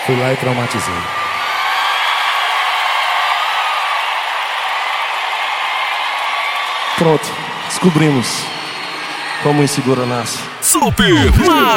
Fui lá e traumatizei. Pronto, descobrimos como o inseguro nasce. Super